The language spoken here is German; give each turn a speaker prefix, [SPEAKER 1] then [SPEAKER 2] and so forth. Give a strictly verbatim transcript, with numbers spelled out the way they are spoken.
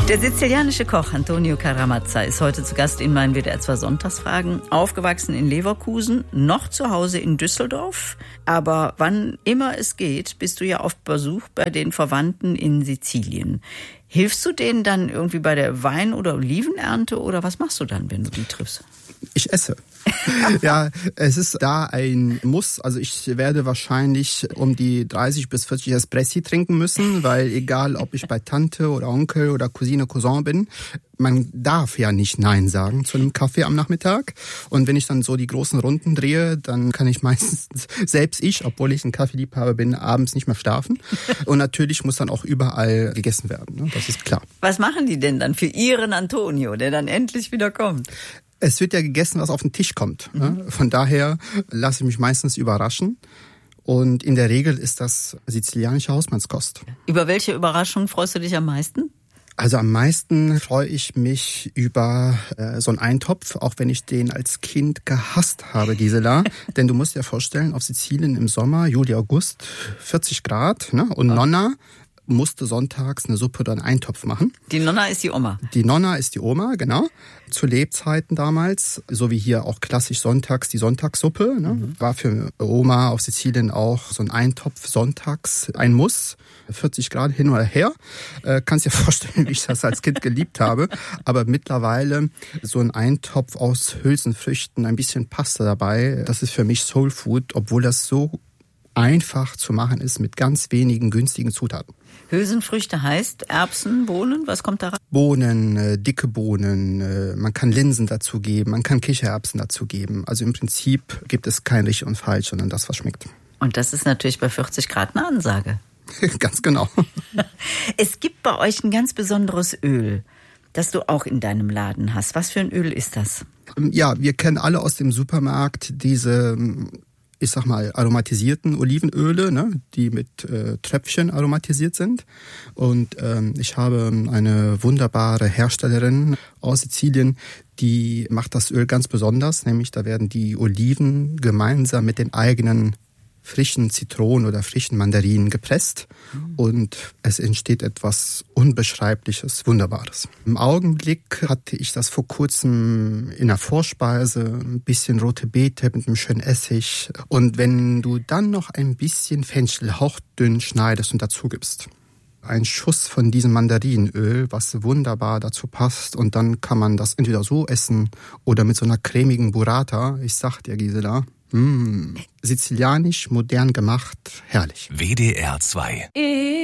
[SPEAKER 1] Der sizilianische Koch Antonio Caramazza ist heute zu Gast in meinen W D R zwei Sonntagsfragen. Aufgewachsen in Leverkusen, noch zu Hause in Düsseldorf. Aber wann immer es geht, bist du ja auf Besuch bei den Verwandten in Sizilien. Hilfst du denen dann irgendwie bei der Wein- oder Olivenernte oder was machst du dann, wenn du die triffst?
[SPEAKER 2] Ich esse. Ja, es ist da ein Muss. Also ich werde wahrscheinlich um die dreißig bis vierzig Espressi trinken müssen, weil egal, ob ich bei Tante oder Onkel oder Cousine, Cousin bin, man darf ja nicht Nein sagen zu einem Kaffee am Nachmittag. Und wenn ich dann so die großen Runden drehe, dann kann ich meistens, selbst ich, obwohl ich ein Kaffeeliebhaber bin, abends nicht mehr schlafen. Und natürlich muss dann auch überall gegessen werden, das ist klar.
[SPEAKER 1] Was machen die denn dann für ihren Antonio, der dann endlich wieder kommt?
[SPEAKER 2] Es wird ja gegessen, was auf den Tisch kommt. Mhm. Von daher lasse ich mich meistens überraschen. Und in der Regel ist das sizilianische Hausmannskost.
[SPEAKER 1] Über welche Überraschung freust du dich am meisten?
[SPEAKER 2] Also am meisten freue ich mich über äh, so einen Eintopf, auch wenn ich den als Kind gehasst habe, Gisela. Denn du musst dir vorstellen, auf Sizilien im Sommer, Juli, August, vierzig Grad, ne? Und Nonna musste sonntags eine Suppe oder einen Eintopf machen.
[SPEAKER 1] Die Nonna ist die Oma.
[SPEAKER 2] Die Nonna ist die Oma, genau. Zu Lebzeiten damals, so wie hier auch klassisch sonntags die Sonntagssuppe, ne? Mhm. War für Oma auf Sizilien auch so ein Eintopf sonntags ein Muss. vierzig Grad hin oder her. Äh, kannst dir vorstellen, wie ich das als Kind geliebt habe. Aber mittlerweile so ein Eintopf aus Hülsenfrüchten, ein bisschen Pasta dabei, das ist für mich Soul Food, obwohl das so einfach zu machen ist mit ganz wenigen günstigen Zutaten.
[SPEAKER 1] Hülsenfrüchte heißt Erbsen, Bohnen, was kommt da rein?
[SPEAKER 2] Bohnen, äh, dicke Bohnen, äh, man kann Linsen dazugeben, man kann Kichererbsen dazugeben. Also im Prinzip gibt es kein richtig und falsch, sondern das, was schmeckt.
[SPEAKER 1] Und das ist natürlich bei vierzig Grad eine Ansage.
[SPEAKER 2] Ganz genau.
[SPEAKER 1] Es gibt bei euch ein ganz besonderes Öl, das du auch in deinem Laden hast. Was für ein Öl ist das?
[SPEAKER 2] Ja, wir kennen alle aus dem Supermarkt diese, ich sag mal, aromatisierten Olivenöle, ne, die mit äh, Tröpfchen aromatisiert sind. Und ähm, ich habe eine wunderbare Herstellerin aus Sizilien, die macht das Öl ganz besonders, nämlich da werden die Oliven gemeinsam mit den eigenen frischen Zitronen oder frischen Mandarinen gepresst und es entsteht etwas Unbeschreibliches, Wunderbares. Im Augenblick hatte ich das vor kurzem in der Vorspeise, ein bisschen rote Beete mit einem schönen Essig und wenn du dann noch ein bisschen Fenchel hauchdünn schneidest und dazu gibst, ein Schuss von diesem Mandarinöl, was wunderbar dazu passt und dann kann man das entweder so essen oder mit so einer cremigen Burrata, ich sag dir Gisela, Mmh, sizilianisch, modern gemacht, herrlich.
[SPEAKER 3] W D R zwei